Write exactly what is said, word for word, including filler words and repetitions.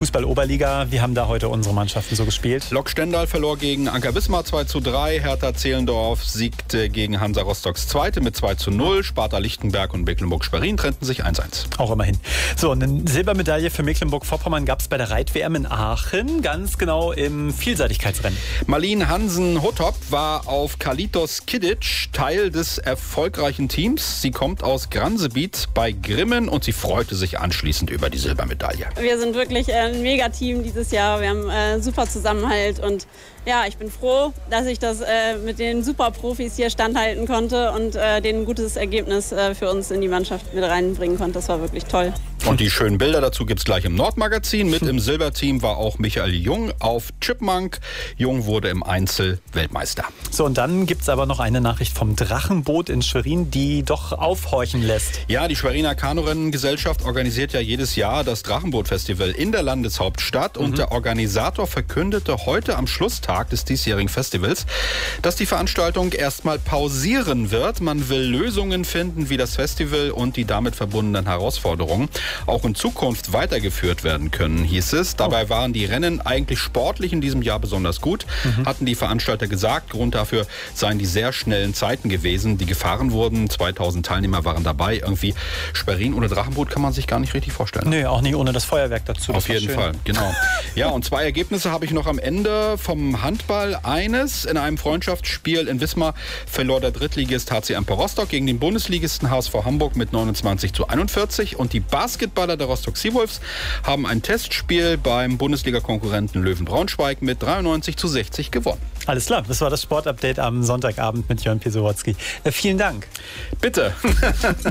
Fußball-Oberliga. Wie haben da heute unsere Mannschaften so gespielt? Lok Stendal verlor gegen Anker Wismar zwei zu drei. Hertha Zehlendorf siegte gegen Hansa Rostocks Zweite mit zwei zu null. Sparta Lichtenberg und Mecklenburg-Schwerin trennten sich eins eins. Auch immerhin. So, eine Silbermedaille für Mecklenburg-Vorpommern gab es bei der Reit-W M in Aachen. Ganz genau im Vielseitigkeitsrennen. Marlene Hansen-Hotop war auf Kalitos Kidic Teil des erfolgreichen Teams. Sie kommt aus Gransebiet bei Grimmen und sie freute sich anschließend über die Silbermedaille. Wir sind wirklich ein Mega-Team dieses Jahr. Wir haben äh, super Zusammenhalt und ja, ich bin froh, dass ich das äh, mit den Superprofis hier standhalten konnte und äh, denen ein gutes Ergebnis äh, für uns in die Mannschaft mit reinbringen konnte. Das war wirklich toll. Und die schönen Bilder dazu gibt's gleich im Nordmagazin. Mit im Silberteam war auch Michael Jung auf Chipmunk. Jung wurde im Einzel Weltmeister. So, und dann gibt's aber noch eine Nachricht vom Drachenboot in Schwerin, die doch aufhorchen lässt. Ja, die Schweriner Kanurennen-Gesellschaft organisiert ja jedes Jahr das Drachenboot-Festival in der Landeshauptstadt. Mhm. Und der Organisator verkündete heute am Schlusstag des diesjährigen Festivals, dass die Veranstaltung erstmal pausieren wird. Man will Lösungen finden, wie das Festival und die damit verbundenen Herausforderungen auch in Zukunft weitergeführt werden können, hieß es. Dabei waren die Rennen eigentlich sportlich in diesem Jahr besonders gut, mhm. hatten die Veranstalter gesagt. Grund dafür seien die sehr schnellen Zeiten gewesen, die gefahren wurden. zweitausend Teilnehmer waren dabei. Irgendwie Schwerin ohne Drachenboot kann man sich gar nicht richtig vorstellen. Nee, auch nicht ohne das Feuerwerk dazu. Auf jeden Fall, genau. Ja, und zwei Ergebnisse habe ich noch am Ende vom Handball. Eines, in einem Freundschaftsspiel in Wismar verlor der Drittligist H C Emper Rostock gegen den Bundesligisten H S V Hamburg mit neunundzwanzig zu einundvierzig. Und die Basketballer der Rostock Seawolves haben ein Testspiel beim Bundesliga-Konkurrenten Löwen Braunschweig mit dreiundneunzig zu sechzig gewonnen. Alles klar, das war das Sportupdate am Sonntagabend mit Jörn Piesowotzki. Äh, vielen Dank. Bitte.